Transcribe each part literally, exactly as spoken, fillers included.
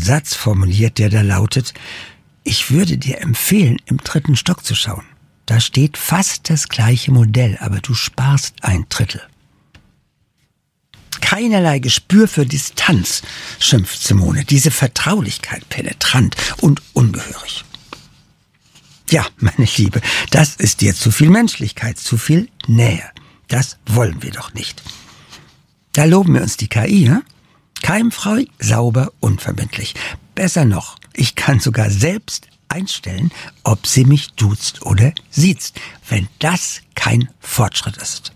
Satz formuliert, der da lautet: Ich würde dir empfehlen, im dritten Stock zu schauen. Da steht fast das gleiche Modell, aber du sparst ein Drittel. Keinerlei Gespür für Distanz, schimpft Simone. Diese Vertraulichkeit penetrant und ungehörig. Ja, meine Liebe, das ist dir zu viel Menschlichkeit, zu viel Nähe. Das wollen wir doch nicht. Da loben wir uns die K I, hm? Keimfrei, sauber, unverbindlich. Besser noch, ich kann sogar selbst einstellen, ob sie mich duzt oder siezt, wenn das kein Fortschritt ist.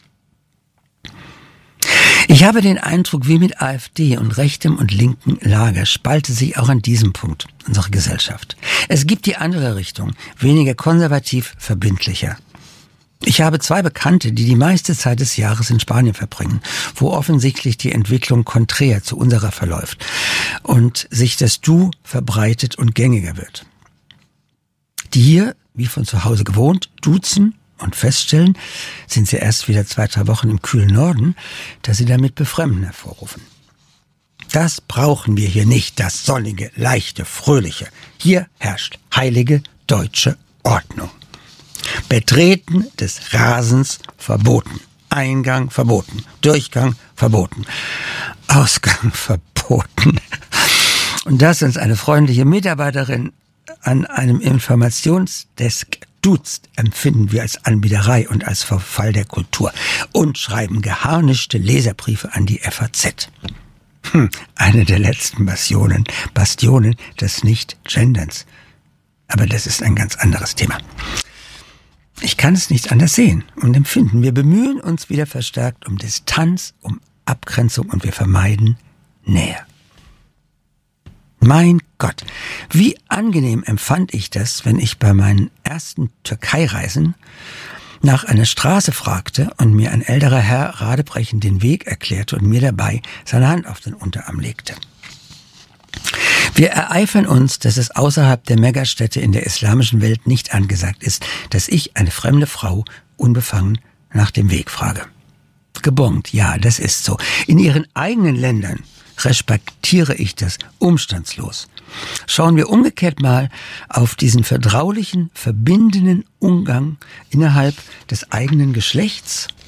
Ich habe den Eindruck, wie mit AfD und rechtem und linken Lager spalte sich auch an diesem Punkt unsere Gesellschaft. Es gibt die andere Richtung, weniger konservativ, verbindlicher. Ich habe zwei Bekannte, die die meiste Zeit des Jahres in Spanien verbringen, wo offensichtlich die Entwicklung konträr zu unserer verläuft und sich das Du verbreitet und gängiger wird. Die hier, wie von zu Hause gewohnt, duzen und feststellen, sind sie erst wieder zwei, drei Wochen im kühlen Norden, dass sie damit Befremden hervorrufen. Das brauchen wir hier nicht, das sonnige, leichte, fröhliche. Hier herrscht heilige deutsche Ordnung. Betreten des Rasens verboten. Eingang verboten. Durchgang verboten. Ausgang verboten. Und dass uns eine freundliche Mitarbeiterin an einem Informationsdesk duzt, empfinden wir als Anbiederei und als Verfall der Kultur und schreiben geharnischte Leserbriefe an die F A Z. Hm, eine der letzten Bastionen, Bastionen des Nicht-Genderns. Aber das ist ein ganz anderes Thema. Ich kann es nicht anders sehen und empfinden. Wir bemühen uns wieder verstärkt um Distanz, um Abgrenzung und wir vermeiden Nähe. Mein Gott, wie angenehm empfand ich das, wenn ich bei meinen ersten Türkei-Reisen nach einer Straße fragte und mir ein älterer Herr radebrechend den Weg erklärte und mir dabei seine Hand auf den Unterarm legte. Wir ereifern uns, dass es außerhalb der Megastädte in der islamischen Welt nicht angesagt ist, dass ich eine fremde Frau unbefangen nach dem Weg frage. Gebongt, ja, das ist so. In ihren eigenen Ländern respektiere ich das umstandslos. Schauen wir umgekehrt mal auf diesen vertraulichen, verbindenden Umgang innerhalb des eigenen Geschlechts